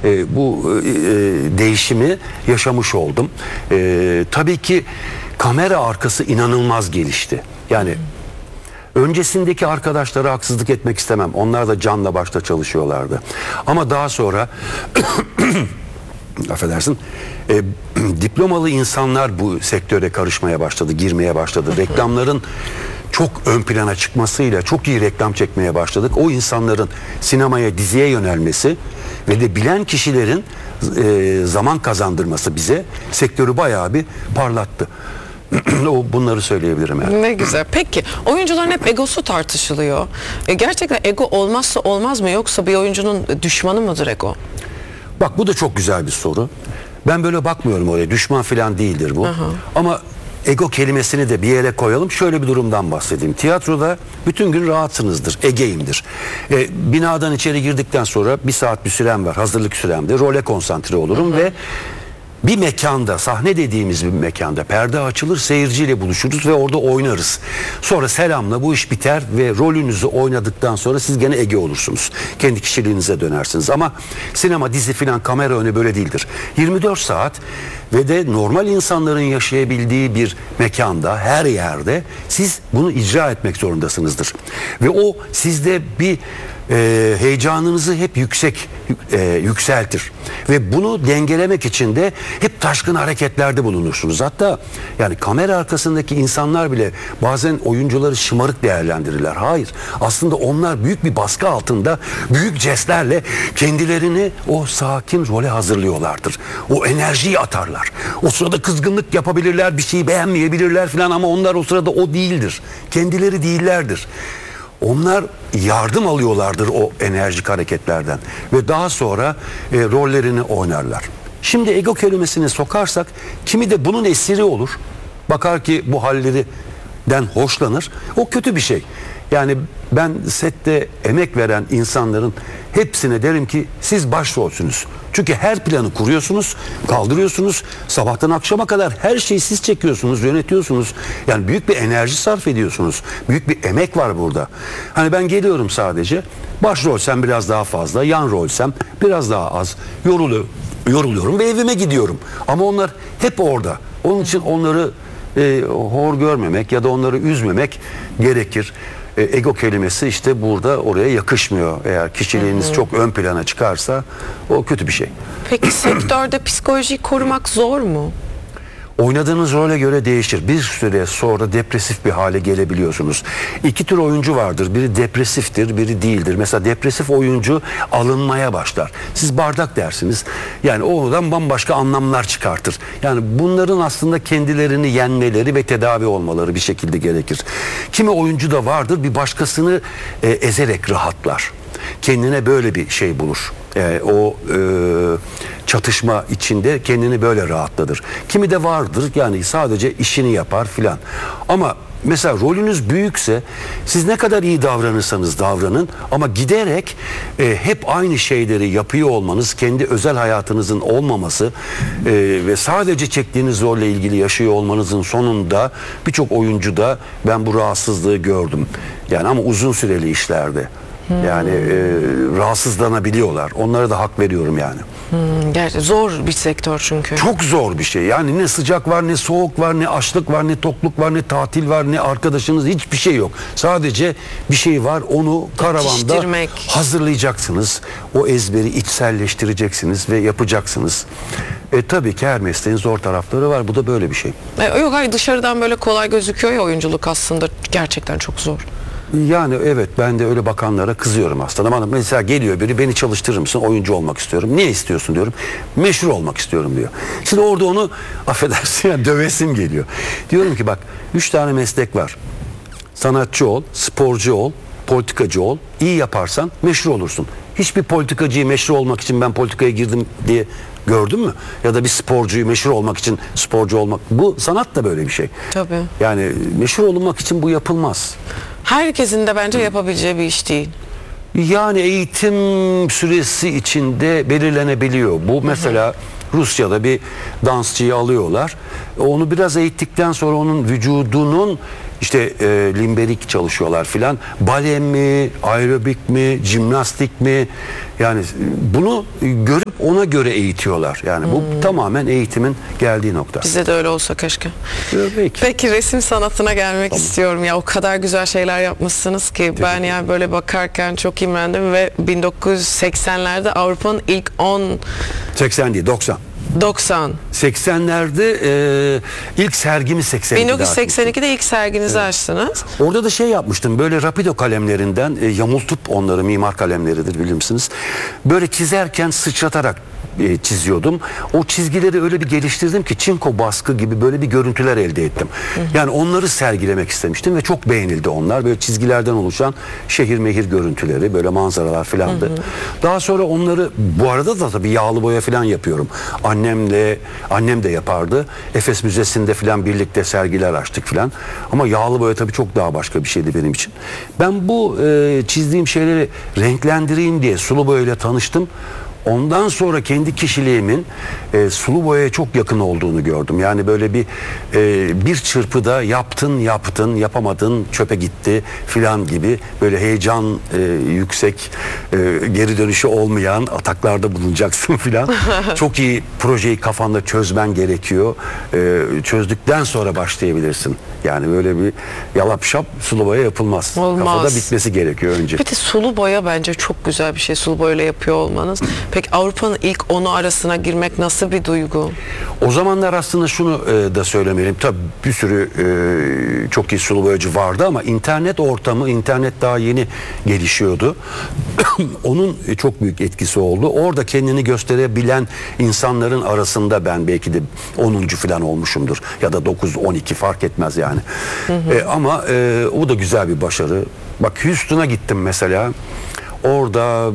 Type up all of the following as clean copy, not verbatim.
değişimi yaşamış oldum. Tabii ki kamera arkası inanılmaz gelişti. Yani öncesindeki arkadaşlara haksızlık etmek istemem. Onlar da canla başla çalışıyorlardı. Ama daha sonra affedersin, diplomalı insanlar bu sektöre karışmaya başladı, girmeye başladı. Reklamların çok ön plana çıkmasıyla çok iyi reklam çekmeye başladık. O insanların sinemaya, diziye yönelmesi ve de bilen kişilerin zaman kazandırması bize sektörü bayağı bir parlattı. Bunları söyleyebilirim yani. Ne güzel. Peki oyuncuların hep egosu tartışılıyor. Gerçekten ego olmazsa olmaz mı, yoksa bir oyuncunun düşmanı mıdır ego? Bak, bu da çok güzel bir soru. Ben böyle bakmıyorum oraya. Düşman falan değildir bu. Aha. Ama ego kelimesini de bir yere koyalım. Şöyle bir durumdan bahsedeyim. Tiyatroda bütün gün rahatsınızdır. Egeyimdir. Binadan içeri girdikten sonra bir saat bir sürem var. Hazırlık süremde. Role konsantre olurum ve bir mekanda, sahne dediğimiz bir mekanda perde açılır, seyirciyle buluşuruz ve orada oynarız. Sonra selamla bu iş biter ve rolünüzü oynadıktan sonra siz gene ege olursunuz. Kendi kişiliğinize dönersiniz. Ama sinema, dizi filan, kamera önü böyle değildir. 24 saat ve de normal insanların yaşayabildiği bir mekanda, her yerde siz bunu icra etmek zorundasınızdır. Ve o sizde bir heyecanınızı hep yükseltir. Ve bunu dengelemek için de hep taşkın hareketlerde bulunursunuz. Hatta yani kamera arkasındaki insanlar bile bazen oyuncuları şımarık değerlendirirler. Hayır. Aslında onlar büyük bir baskı altında büyük jestlerle kendilerini o sakin role hazırlıyorlardır. O enerjiyi atarlar. O sırada kızgınlık yapabilirler, bir şeyi beğenmeyebilirler falan, ama onlar o sırada o değildir. Kendileri değillerdir. Onlar yardım alıyorlardır o enerjik hareketlerden ve daha sonra rollerini oynarlar. Şimdi ego kelimesini sokarsak kimi de bunun esiri olur. Bakar ki bu hallerinden hoşlanır. O kötü bir şey. Yani ben sette emek veren insanların hepsine derim ki siz başrolsünüz. Çünkü her planı kuruyorsunuz, kaldırıyorsunuz. Sabahtan akşama kadar her şeyi siz çekiyorsunuz, yönetiyorsunuz. Yani büyük bir enerji sarf ediyorsunuz. Büyük bir emek var burada. Hani ben geliyorum sadece. Başrolsem biraz daha fazla, yan rolsem biraz daha az. Yoruluyorum ve evime gidiyorum. Ama onlar hep orada. Onun için onları hor görmemek ya da onları üzmemek gerekir. Ego kelimesi işte burada oraya yakışmıyor. Eğer kişiliğiniz çok ön plana çıkarsa o kötü bir şey. Peki sektörde psikolojiyi korumak zor mu? Oynadığınız role göre değişir. Bir süre sonra depresif bir hale gelebiliyorsunuz. İki tür oyuncu vardır. Biri depresiftir, biri değildir. Mesela depresif oyuncu alınmaya başlar. Siz bardak dersiniz. Yani oradan bambaşka anlamlar çıkartır. Yani bunların aslında kendilerini yenmeleri ve tedavi olmaları bir şekilde gerekir. Kimi oyuncu da vardır, bir başkasını ezerek rahatlar. Kendine böyle bir şey bulur. Çatışma içinde kendini böyle rahatlatır. Kimi de vardır, yani sadece işini yapar filan. Ama mesela rolünüz büyükse siz ne kadar iyi davranırsanız davranın, ama giderek hep aynı şeyleri yapıyor olmanız, kendi özel hayatınızın olmaması ve sadece çektiğiniz rolle ilgili yaşıyor olmanızın sonunda birçok oyuncuda ben bu rahatsızlığı gördüm. Yani ama uzun süreli işlerde. Yani rahatsızlanabiliyorlar. Onlara da hak veriyorum yani. Gerçi zor bir sektör çünkü. Çok zor bir şey. Yani ne sıcak var, ne soğuk var, ne açlık var, ne tokluk var, ne tatil var, ne arkadaşınız, hiçbir şey yok. Sadece bir şey var, onu karavanda hazırlayacaksınız. O ezberi içselleştireceksiniz ve yapacaksınız. Tabii ki her mesleğin zor tarafları var. Bu da böyle bir şey. Yok hayır, dışarıdan böyle kolay gözüküyor ya oyunculuk, aslında gerçekten çok zor. Yani evet, ben de öyle bakanlara kızıyorum aslında. Ama mesela geliyor biri, beni çalıştırır mısın, oyuncu olmak istiyorum. Niye istiyorsun diyorum. Meşhur olmak istiyorum diyor. Şimdi orada onu affedersin ya, dövesim geliyor. Diyorum ki bak, 3 tane meslek var. Sanatçı ol, sporcu ol, politikacı ol. İyi yaparsan meşhur olursun. Hiçbir politikacıyı meşhur olmak için ben politikaya girdim diye gördün mü? Ya da bir sporcuyu meşhur olmak için sporcu olmak. Bu sanat da böyle bir şey. Tabii. Yani meşhur olmak için bu yapılmaz. Herkesin de bence yapabileceği bir iş değil. Yani eğitim süresi içinde belirlenebiliyor. Bu mesela Rusya'da bir dansçıyı alıyorlar. Onu biraz eğittikten sonra onun vücudunun işte limberik çalışıyorlar filan. Bale mi, aerobik mi, jimnastik mi? Yani bunu görüp ona göre eğitiyorlar. Yani bu tamamen eğitimin geldiği nokta. Bize de öyle olsa keşke. Peki. Peki resim sanatına gelmek istiyorum. Ya o kadar güzel şeyler yapmışsınız ki ben yani böyle bakarken çok imrendim ve 1980'lerde Avrupa'nın ilk 10 80 değil, 90. 90. 80'lerde ilk sergimi 82'de 1982'de ilk serginizi açtınız. Orada da şey yapmıştım, böyle rapido kalemlerinden yamultup, onları mimar kalemleridir bilir misiniz? Böyle çizerken sıçratarak çiziyordum. O çizgileri öyle bir geliştirdim ki çinko baskı gibi böyle bir görüntüler elde ettim. Yani onları sergilemek istemiştim ve çok beğenildi onlar. Böyle çizgilerden oluşan şehir mehir görüntüleri, böyle manzaralar filandı. Daha sonra onları, bu arada da tabii yağlı boya filan yapıyorum. Annem de yapardı. Efes Müzesi'nde filan birlikte sergiler açtık filan. Ama yağlı boya tabii çok daha başka bir şeydi benim için. Ben bu çizdiğim şeyleri renklendireyim diye sulu boyayla tanıştım. Ondan sonra kendi kişiliğimin sulu boyaya çok yakın olduğunu gördüm. Yani böyle bir çırpıda yaptın, yapamadın, çöpe gitti filan gibi böyle heyecan yüksek, geri dönüşü olmayan ataklarda bulunacaksın filan. Çok iyi projeyi kafanda çözmen gerekiyor. Çözdükten sonra başlayabilirsin. Yani böyle bir yalap şap sulu boya yapılmaz. Olmaz. Kafada bitmesi gerekiyor önce. Bir de sulu boya bence çok güzel bir şey, sulu boyayla yapıyor olmanız. Peki Avrupa'nın ilk 10'u arasına girmek nasıl bir duygu? O zamanlar aslında şunu da söylemeliyim. Tabii bir sürü çok iyi sulu boyacı vardı ama internet ortamı, internet daha yeni gelişiyordu. Onun çok büyük etkisi oldu. Orada kendini gösterebilen insanların arasında ben belki de 10. falan olmuşumdur. Ya da 9, 12 fark etmez yani. Ama o da güzel bir başarı. Bak Houston'a gittim mesela. Orada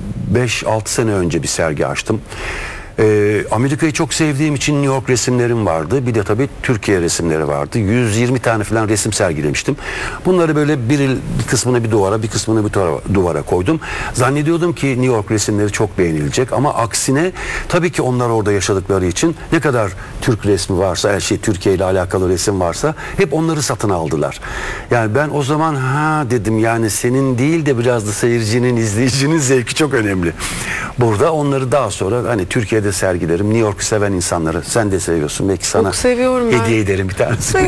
5-6 sene önce bir sergi açtım. Amerika'yı çok sevdiğim için New York resimlerim vardı. Bir de tabii Türkiye resimleri vardı. 120 tane falan resim sergilemiştim. Bunları böyle bir kısmını bir duvara, bir kısmını bir duvara koydum. Zannediyordum ki New York resimleri çok beğenilecek ama aksine tabii ki onlar orada yaşadıkları için ne kadar Türk resmi varsa, her şey Türkiye ile alakalı resim varsa hep onları satın aldılar. Yani ben o zaman dedim, yani senin değil de biraz da seyircinin, izleyicinin zevki çok önemli. Burada onları daha sonra hani Türkiye'de sergilerim. New York'u seven insanları, sen de seviyorsun. Belki sana hediye ederim bir tanesi.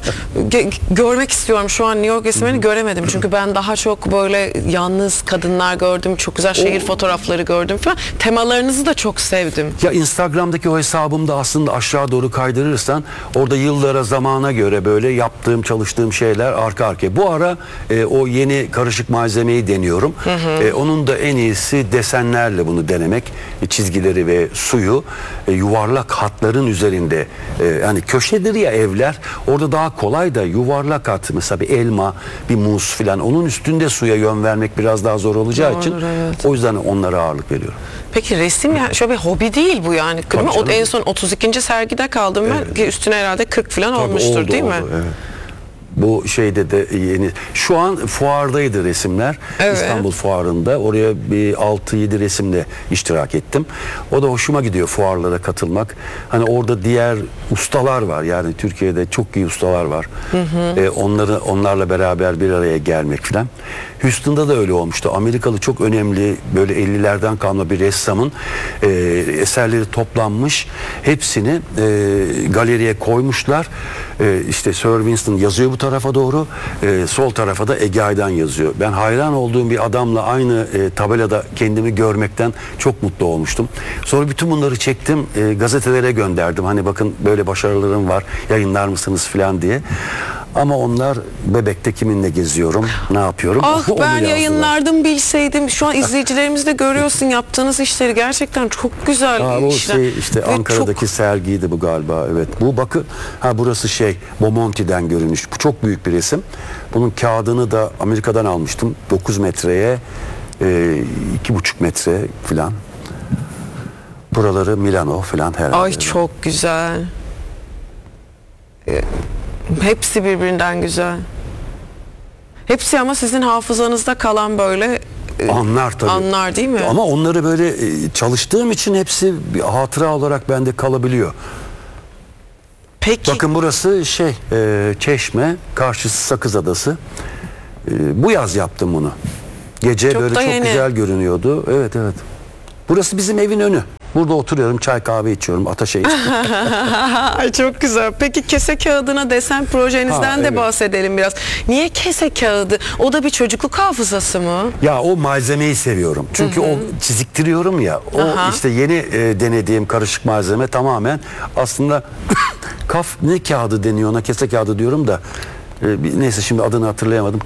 Görmek istiyorum. Şu an New York resimlerini göremedim. Çünkü ben daha çok böyle yalnız kadınlar gördüm. Çok güzel şehir fotoğrafları gördüm falan. Temalarınızı da çok sevdim. Ya Instagram'daki o hesabımda aslında aşağı doğru kaydırırsan orada yıllara, zamana göre böyle yaptığım, çalıştığım şeyler arka arkaya. Bu ara o yeni karışık malzemeyi deniyorum. Onun da en iyisi desenlerle bunu denemek. Çizgileri ve suyu yuvarlak hatların üzerinde, yani köşedir ya evler, orada daha kolay da yuvarlak hat, mesela bir elma, bir muz filan, onun üstünde suya yön vermek biraz daha zor olacağı için evet. o yüzden onlara ağırlık veriyorum. Peki resim yani şöyle bir hobi değil bu yani. Değil mi? En son 32. sergide kaldım ben ki üstüne herhalde 40 falan olmuştur oldu, değil mi? Evet. Bu şeyde de yeni, şu an fuardaydı resimler. Evet. İstanbul Fuarı'nda. Oraya bir 6-7 resimle iştirak ettim. O da hoşuma gidiyor, fuarlara katılmak. Hani orada diğer ustalar var. Yani Türkiye'de çok iyi ustalar var. Onlarla beraber bir araya gelmek falan. Houston'da da öyle olmuştu. Amerikalı çok önemli böyle 50'lerden kalma bir ressamın eserleri toplanmış. Hepsini galeriye koymuşlar. İşte Sir Winston yazıyor bu tarafa doğru. Sol tarafa da Ege Aydan yazıyor. Ben hayran olduğum bir adamla aynı tabelada kendimi görmekten çok mutlu olmuştum. Sonra bütün bunları çektim. Gazetelere gönderdim. Hani bakın böyle başarılarım var. Yayınlar mısınız falan diye. Ama onlar Bebek'te kiminle geziyorum, ne yapıyorum? Ah Onu ben yazdılar. yayınlardım bilseydim. Şu an izleyicilerimiz de görüyorsun yaptığınız işleri, gerçekten çok güzel O işler. şey işte Ve Ankara'daki çok... sergiydi bu galiba. Evet. Bu bakın, burası Bomonti'den görünmüş. Bu çok büyük bir resim. Bunun kağıdını da Amerika'dan almıştım. 9 metreye 2,5 metre falan. Buraları Milano falan herhalde. Ay çok güzel. Hepsi birbirinden güzel. Hepsi ama sizin hafızanızda kalan böyle anlar tabii. Anlar değil mi? Ama onları böyle çalıştığım için hepsi bir hatıra olarak bende kalabiliyor. Peki. Bakın burası Çeşme, karşısı Sakız Adası. Bu yaz yaptım bunu. Gece Çok böyle da çok yeni. güzel görünüyordu. Evet. Burası bizim evin önü. Burada oturuyorum, çay kahve içiyorum, Ataşehir. Ay çok güzel. Peki kese kağıdına desen projenizden Ha, de evet. bahsedelim biraz. Niye kese kağıdı? O da bir çocukluk hafızası mı? Ya o malzemeyi seviyorum. Çünkü o çiziktiriyorum ya. O Aha. işte yeni denediğim karışık malzeme tamamen aslında ne kağıdı deniyor ona, kese kağıdı diyorum da neyse şimdi adını hatırlayamadım.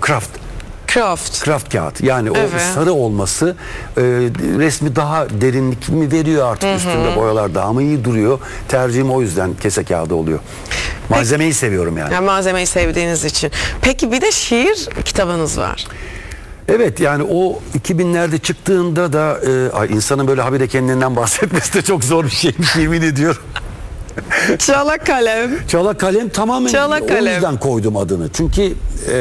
Kraft kağıt. Yani o Evet. sarı olması resmi daha derinlik mi veriyor artık, üstünde boyalar daha mı iyi duruyor. Tercihim o yüzden kese kağıdı oluyor. Malzemeyi seviyorum yani. Yani malzemeyi sevdiğiniz için. Peki bir de şiir kitabınız var. Evet, yani o 2000'lerde çıktığında da insanın böyle habire kendinden bahsetmesi de çok zor bir şeymiş, yemin ediyorum. Çala kalem. Çala kalem tamamen Çala o kalem. yüzden koydum adını. Çünkü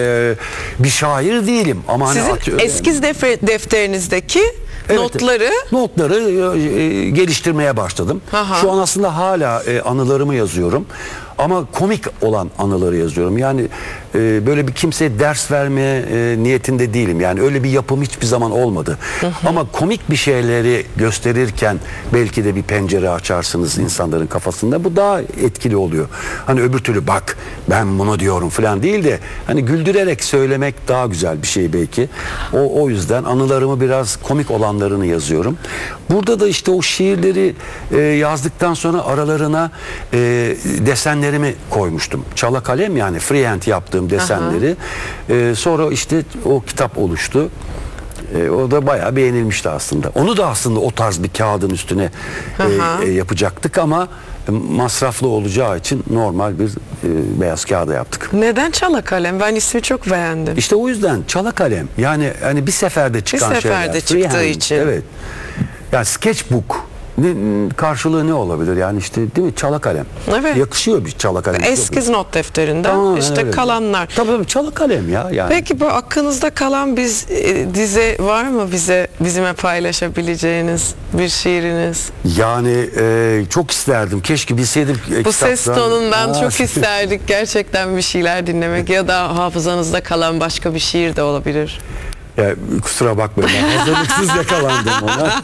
bir şair değilim. Ama hani Sizin eskiz defterinizdeki Evet, notları geliştirmeye başladım. Aha. Şu an aslında hala anılarımı yazıyorum. Ama komik olan anıları yazıyorum. Yani böyle bir kimseye ders verme niyetinde değilim. Yani öyle bir yapım hiçbir zaman olmadı. Ama komik bir şeyleri gösterirken belki de bir pencere açarsınız insanların kafasında. Bu daha etkili oluyor. Hani öbür türlü bak ben bunu diyorum falan değil de hani güldürerek söylemek daha güzel bir şey belki. O yüzden anılarımı biraz komik olanlarını yazıyorum. Burada da işte o şiirleri yazdıktan sonra aralarına desenlerimi koymuştum. Çala kalem, yani freehand yaptığım desenleri. Sonra işte o kitap oluştu. O da bayağı beğenilmişti aslında. Onu da aslında o tarz bir kağıdın üstüne yapacaktık ama masraflı olacağı için normal bir beyaz kağıda yaptık. Neden çala kalem? Ben ismi çok beğendim. İşte o yüzden çala kalem. Yani hani bir seferde çıkan şeyler. Bir seferde çıktığı Freehand, için. Evet. Yani sketchbook karşılığı ne olabilir? Yani işte değil mi? Çala kalem. Evet. Yakışıyor bir çala kalem. Eskiz not defterinden Tamam, işte evet. kalanlar. Tabii çala kalem ya. Yani. Peki bu aklınızda kalan dize var mı bizimle paylaşabileceğiniz bir şiiriniz? Yani çok isterdim. Keşke bilseydim. Bu ses kitaptan. tonundan çok isterdik gerçekten bir şeyler dinlemek ya da hafızanızda kalan başka bir şiir de olabilir. Ya, kusura bakmayın. Ben hazırlıksız yakalandım ona.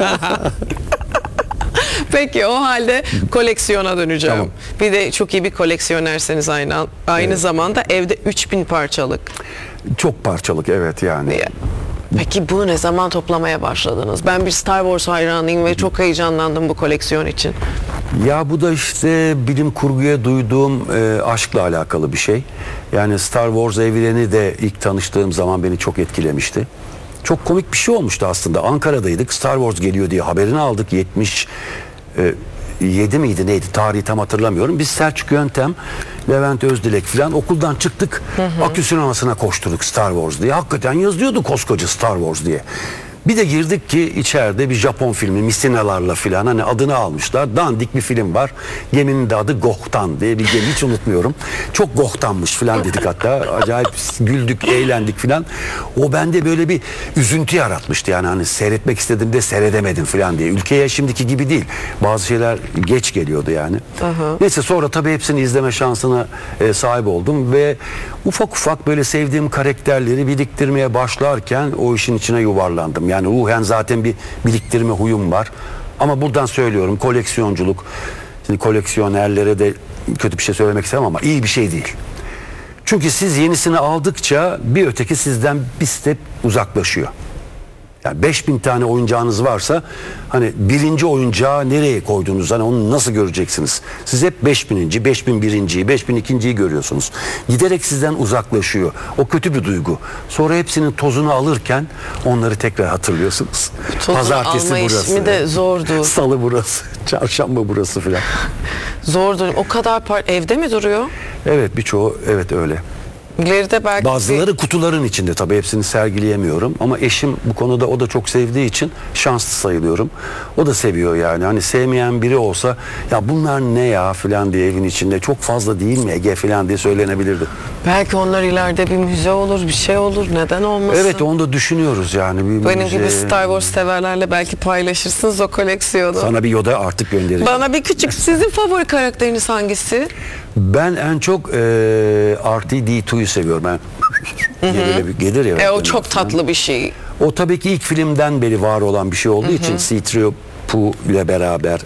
Peki o halde koleksiyona döneceğim. Tamam. Bir de çok iyi bir koleksiyonerseniz aynı zamanda evde 3000 parçalık. Çok parçalık, evet yani. Peki bunu ne zaman toplamaya başladınız? Ben bir Star Wars hayranıyım ve çok heyecanlandım bu koleksiyon için. Ya bu da işte bilim kurguya duyduğum aşkla alakalı bir şey. Yani Star Wars evreni de ilk tanıştığım zaman beni çok etkilemişti. Çok komik bir şey olmuştu aslında. Ankara'daydık. Star Wars geliyor diye haberini aldık. 77 miydi neydi? Tarihi tam hatırlamıyorum. Biz Selçuk Yöntem, Levent Özdilek falan okuldan çıktık. Akü sinemasına koşturduk Star Wars diye. Hakikaten yazıyordu koskoca Star Wars diye. Bir de girdik ki içeride bir Japon filmi misinalarla filan, hani adını almışlar. Dandik bir film var. Geminin de adı Gohtan diye bir gemi, hiç unutmuyorum. Çok Gohtanmış filan dedik hatta. Acayip güldük, eğlendik filan. O bende böyle bir üzüntü yaratmıştı. Yani hani seyretmek istedim de seyredemedim filan diye. Ülkeye şimdiki gibi değil. Bazı şeyler geç geliyordu yani. Neyse sonra tabii hepsini izleme şansına sahip oldum ve ufak ufak böyle sevdiğim karakterleri biriktirmeye başlarken o işin içine yuvarlandım. Yani ruhen zaten bir biriktirme huyum var. Ama buradan söylüyorum, koleksiyonculuk, şimdi koleksiyonerlere de kötü bir şey söylemek istemem ama iyi bir şey değil. Çünkü siz yenisini aldıkça bir öteki sizden bir step uzaklaşıyor. Yani 5000 tane oyuncağınız varsa hani birinci oyuncağı nereye koydunuz? Hani onu nasıl göreceksiniz? Siz hep 5000. 5001'inciyi, 5002'yi görüyorsunuz. Giderek sizden uzaklaşıyor. O kötü bir duygu. Sonra hepsinin tozunu alırken onları tekrar hatırlıyorsunuz. Tozunu Pazartesi alma burası. işimi de zordu. Salı burası. Çarşamba burası filan. Zordu. O kadar evde mi duruyor? Evet, birçoğu evet öyle. İleride belki Bazıları kutuların içinde, tabii hepsini sergileyemiyorum ama eşim bu konuda, o da çok sevdiği için şanslı sayılıyorum. O da seviyor yani. Hani sevmeyen biri olsa ya bunlar ne ya filan diye evin içinde, çok fazla değil mi Ege filan diye söylenebilirdi. belki onlar ileride bir müze olur, bir şey olur. Neden olmasın? Evet, onu da düşünüyoruz yani. Benim gibi Star Wars severlerle belki paylaşırsınız o koleksiyonu. Sana bir Yoda artık göndereceğim. Bana bir küçük, sizin favori karakteriniz hangisi? Ben en çok R2-D2'yu seviyorum. Ben gelir ya. O çok tatlı bir şey. O tabii ki ilk filmden beri var olan bir şey olduğu için C-3PO ile beraber